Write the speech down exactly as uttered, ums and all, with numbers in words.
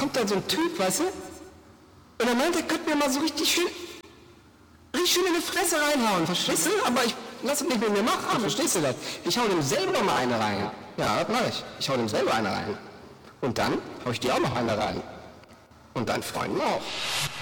kommt dann so ein Typ, weißt du? Und er meint, er könnte mir mal so richtig schön, richtig schön in die Fresse reinhauen, verstehst du? Aber ich lass es nicht mit mir machen, verstehst du das? Ich hau dem selber noch mal eine rein. Ja, das mach ich. Ich hau dem selber eine rein. Und dann hau ich dir auch noch eine rein. Und deinen Freunden auch.